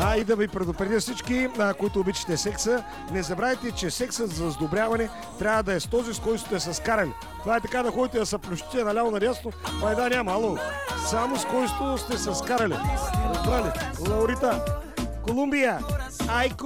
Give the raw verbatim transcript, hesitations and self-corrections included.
А и да ви предупредя всички, а, които обичате секса, не забравяйте, че сексът за сдобряване трябва да е с този, с който сте се скарали. Това е така да ходите да се плющите наляво надясно, пайда няма, ало. Само с който сте се скарали. Разбрали? Лаурита, Колумбия, Айко.